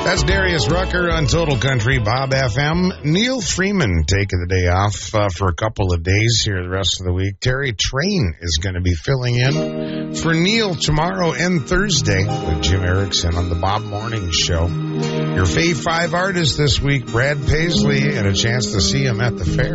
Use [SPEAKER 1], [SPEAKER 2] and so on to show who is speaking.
[SPEAKER 1] That's Darius Rucker on Total Country, Bob FM. Neil Freeman taking the day off for a couple of days here the rest of the week. Terry Train is going to be filling in for Neil tomorrow and Thursday with Jim Erickson on the Bob Morning Show. Your Fave 5 artists this week, Brad Paisley, and a chance to see him at the fair.